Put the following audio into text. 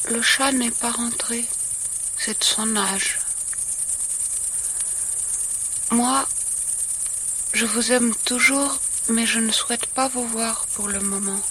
Le chat n'est pas rentré, c'est de son âge. Moi, je vous aime toujours, mais je ne souhaite pas vous voir pour le moment.